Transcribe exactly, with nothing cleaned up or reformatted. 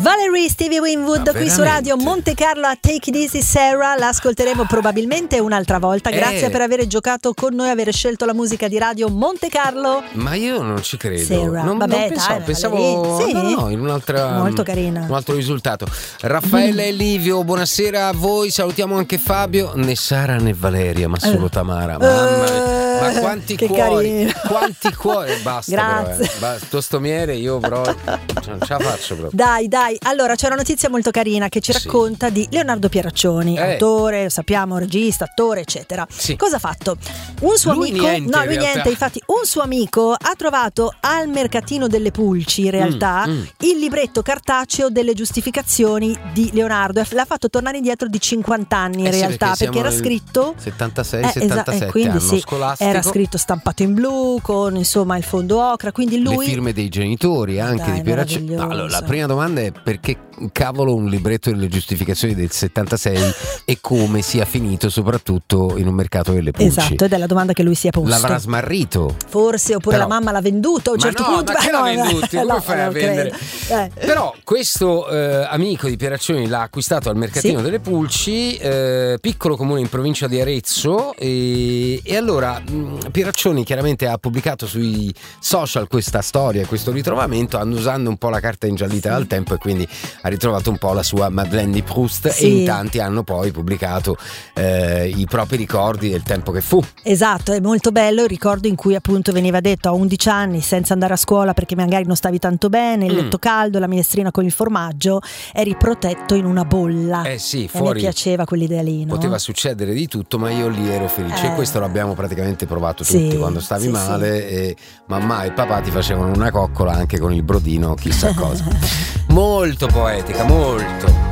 Valerie, Stevie Winwood qui su Radio Monte Carlo a Take It Easy Sarah. L'ascolteremo probabilmente un'altra volta. Grazie eh. per aver giocato con noi, aver scelto la musica di Radio Monte Carlo. Ma io non ci credo. Sarah. Non, Vabbè, non pensavo, dai, pensavo sì. no, no, in un'altra molto carina. Un altro risultato. Raffaele e Livio, buonasera a voi. Salutiamo anche Fabio. Né Sara né Valeria, ma solo Tamara. Mamma mia. Ma quanti che cuori, carino. quanti cuori. Basta, grazie. Però, eh. Basta, tostomiere io però non ce la faccio proprio. Dai, dai. Allora, c'è una notizia molto carina che ci Sì. racconta di Leonardo Pieraccioni, Eh. autore, sappiamo, regista, attore, eccetera. Sì. Cosa ha fatto? Un suo Lui amico, niente, no, in lui realtà. niente, infatti, un suo amico ha trovato al mercatino delle Pulci, in realtà, Mm, mm. il libretto cartaceo delle giustificazioni di Leonardo. L'ha fatto tornare indietro di cinquanta anni, in Eh sì, realtà, perché perché era siamo nel scritto settantasei Eh, esa- settantasette eh, quindi anno sì, scolastico. era scritto stampato in blu con insomma il fondo ocra, quindi lui le firme dei genitori anche Dai, di Pieraccioni. meraviglioso. Allora, la prima domanda è perché cavolo un libretto delle giustificazioni del settantasei e come sia finito soprattutto in un mercato delle Pulci. esatto, ed è la domanda che lui si è posto. L'avrà smarrito. Forse, oppure Però- la mamma l'ha venduto a un Ma certo no, punto. ma che Eh, l'ha no, venduto? eh, Come no, fai a non vendere? credo. Eh. Però questo eh, amico di Pieraccioni l'ha acquistato al mercatino Sì. delle Pulci, eh, piccolo comune in provincia di Arezzo, e, e allora mh, Pieraccioni chiaramente ha pubblicato sui social questa storia, questo ritrovamento, annusando un po' la carta ingiallita dal tempo, e quindi ha ritrovato un po' la sua Madeleine di Proust. Sì. E in tanti hanno poi pubblicato eh, i propri ricordi del tempo che fu. Esatto, è molto bello il ricordo in cui appunto veniva detto a undici anni, senza andare a scuola perché magari non stavi tanto bene, il Mm. letto caldo, la minestrina con il formaggio, eri protetto in una bolla. Eh sì, E fuori mi piaceva quell'idea lì, no? poteva succedere di tutto, ma io lì ero felice. Eh. E questo l'abbiamo praticamente provato Sì, tutti quando stavi sì, male, e mamma e papà ti facevano una coccola anche con il brodino, chissà cosa. Molto poetica, molto.